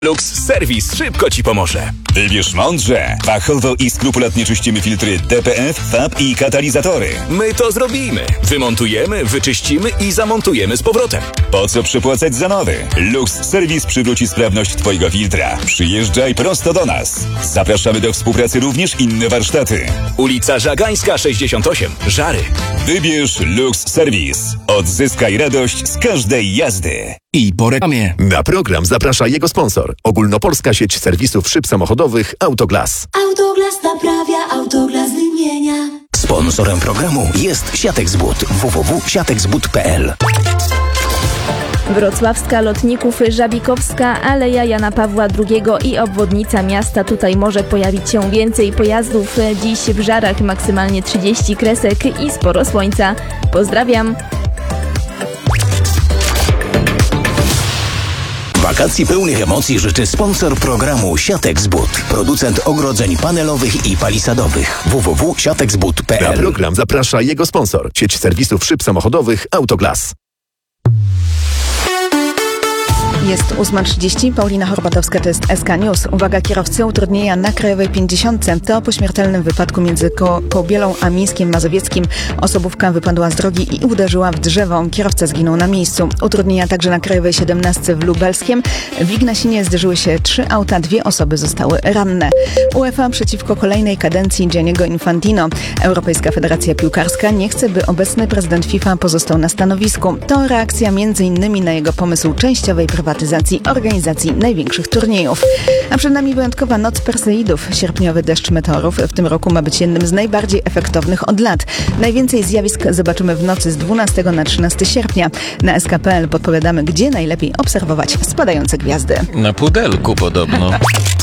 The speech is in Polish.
Lux Service szybko Ci pomoże. Wybierz mądrze. Fachowo i skrupulatnie czyścimy filtry DPF, FAB i katalizatory. My to zrobimy. Wymontujemy, wyczyścimy i zamontujemy z powrotem. Po co przepłacać za nowy? Lux Service przywróci sprawność Twojego filtra. Przyjeżdżaj prosto do nas. Zapraszamy do współpracy również inne warsztaty. Ulica Żagańska 68, Żary. Wybierz Lux Service. Odzyskaj radość z każdej jazdy. I po reklamie. Na program zaprasza jego sponsor. Ogólnopolska sieć serwisów szyb samochodowych Autoglas. Autoglas naprawia, Autoglas wymienia. Sponsorem programu jest Siatexbud. www.siatexbud.pl. Wrocławska, Lotników, Żabikowska, Aleja Jana Pawła II i obwodnica miasta. Tutaj może pojawić się więcej pojazdów. Dziś w Żarach maksymalnie 30 kresek i sporo słońca. Pozdrawiam. Wakacji pełnych emocji życzy sponsor programu Siatexbud. Producent ogrodzeń panelowych i palisadowych. www.siatexbud.pl. Na program zaprasza jego sponsor. Sieć serwisów szyb samochodowych Autoglas. Jest 8:30, Paulina Horbatowska, to jest SK News. Uwaga, kierowcy, utrudnienia na Krajowej 50. To po śmiertelnym wypadku między Kobielą a Mińskiem Mazowieckim. Osobówka wypadła z drogi i uderzyła w drzewo. Kierowca zginął na miejscu. Utrudnienia także na Krajowej 17 w Lubelskiem. W Ignasinie zderzyły się 3 auta, 2 osoby zostały ranne. UEFA przeciwko kolejnej kadencji Gianniego Infantino. Europejska Federacja Piłkarska nie chce, by obecny prezydent FIFA pozostał na stanowisku. To reakcja m.in. na jego pomysł częściowej prywatyzacji organizacji największych turniejów. A przed nami wyjątkowa noc Perseidów. Sierpniowy deszcz meteorów w tym roku ma być jednym z najbardziej efektownych od lat. Najwięcej zjawisk zobaczymy w nocy z 12 na 13 sierpnia. Na SK.pl podpowiadamy, gdzie najlepiej obserwować spadające gwiazdy. Na pudelku podobno.